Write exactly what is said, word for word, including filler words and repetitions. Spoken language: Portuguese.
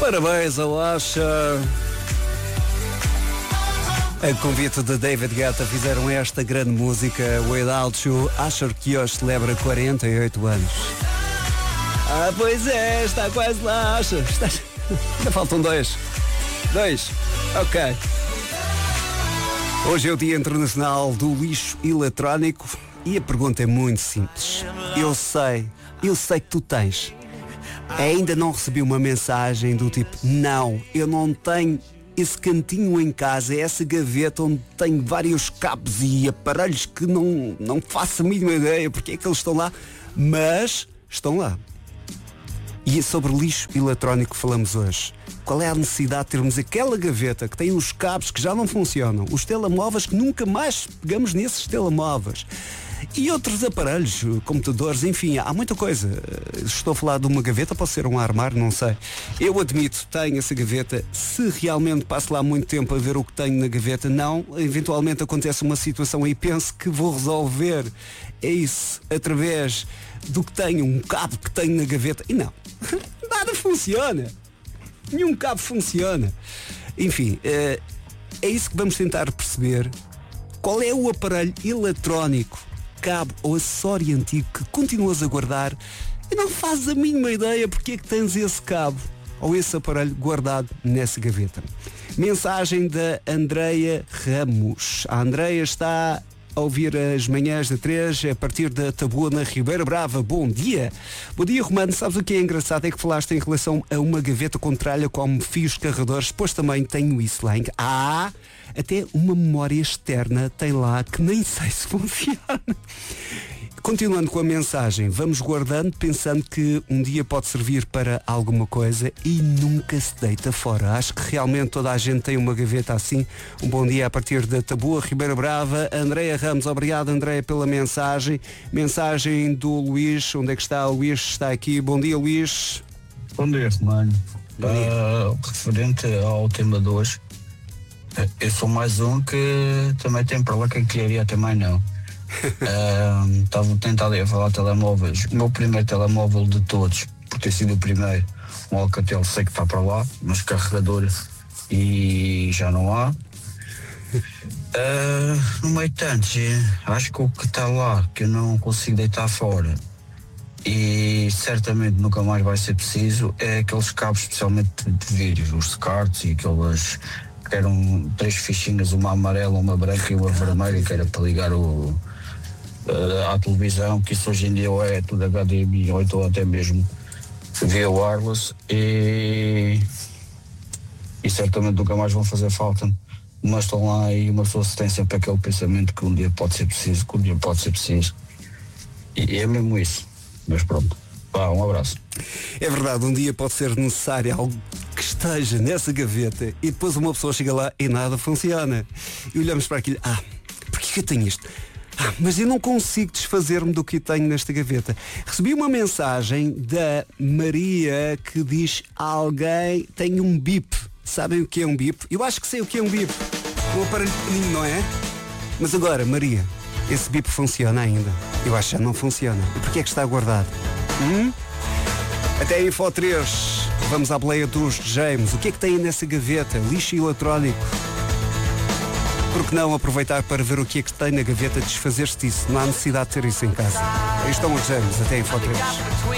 Parabéns ao Asha. A convite de David Guetta fizeram esta grande música Without You. Asher que hoje celebra quarenta e oito anos. Ah, pois é, está quase lá, Asher. Está... Ainda faltam dois. Dois. Ok. Hoje é o Dia Internacional do Lixo Eletrónico e a pergunta é muito simples. Eu sei, eu sei que tu tens. Ainda não recebi uma mensagem do tipo, não, eu não tenho esse cantinho em casa, essa gaveta onde tenho vários cabos e aparelhos que não, não faço a mínima ideia porque é que eles estão lá, mas estão lá. E é sobre lixo eletrónico que falamos hoje. Qual é a necessidade de termos aquela gaveta que tem os cabos que já não funcionam, os telemóveis que nunca mais pegamos nesses telemóveis e outros aparelhos, computadores, enfim, há muita coisa. Estou a falar de uma gaveta, pode ser um armário, não sei. Eu admito, tenho essa gaveta. Se realmente passo lá muito tempo a ver o que tenho na gaveta, não. Eventualmente acontece uma situação e penso que vou resolver é isso através do que tenho, um cabo que tenho na gaveta. E não, nada funciona. Nenhum cabo funciona. Enfim, é isso que vamos tentar perceber. Qual é o aparelho eletrónico, cabo ou acessório antigo que continuas a guardar e não fazes a mínima ideia porque é que tens esse cabo ou esse aparelho guardado nessa gaveta? Mensagem da Andreia Ramos. A Andreia está a ouvir as manhãs da três a partir da Taboa na Ribeira Brava. Bom dia. Bom dia, Romano. Sabes o que é engraçado? É que falaste em relação a uma gaveta com tralha como fios carregadores. Pois também tenho isso lá em... Ah, até uma memória externa tem lá que nem sei se funciona. Continuando com a mensagem, vamos guardando pensando que um dia pode servir para alguma coisa e nunca se deita fora. Acho que realmente toda a gente tem uma gaveta assim. Um bom dia a partir da Taboa, Ribeira Brava. Andreia Ramos, obrigado Andreia pela mensagem. Mensagem do Luís, onde é que está? O Luís está aqui. Bom dia, Luís. Bom dia, mano. Uh, referente ao tema de hoje, eu sou mais um que também tem para lá quem queria também não. Estava uh, tentado a falar de telemóveis. O meu primeiro telemóvel de todos, por ter sido o primeiro, um Alcatel, sei que está para lá, mas carregador e já não há. Uh, no meio de tantos, acho que o que está lá, que eu não consigo deitar fora e certamente nunca mais vai ser preciso, é aqueles cabos, especialmente de vídeos, os SCARTs e aquelas que eram três fichinhas, uma amarela, uma branca e uma vermelha, que era para ligar o, uh, à televisão, que isso hoje em dia é tudo H D M I ou então até mesmo via wireless e, e certamente nunca mais vão fazer falta, mas estão lá e uma pessoa tem sempre aquele pensamento que um dia pode ser preciso, que um dia pode ser preciso e é mesmo isso, mas pronto. Ah, um abraço. É verdade, um dia pode ser necessário algo que esteja nessa gaveta e depois uma pessoa chega lá e nada funciona. E olhamos para aquilo, ah, porquê que eu tenho isto? Ah, mas eu não consigo desfazer-me do que tenho nesta gaveta. Recebi uma mensagem da Maria que diz: alguém tem um bip. Sabem o que é um bip? Eu acho que sei o que é um bip. Um aparelho pequenino, não é? Mas agora, Maria, esse bip funciona ainda? Eu acho que já não funciona. E porquê é que está guardado? Hum? Até a Info três, vamos à boleia dos James. O que é que tem nessa gaveta? Lixo eletrónico. Por que não aproveitar para ver o que é que tem na gaveta, desfazer-se disso? Não há necessidade de ter isso em casa. Aí estão os James, até a Info três.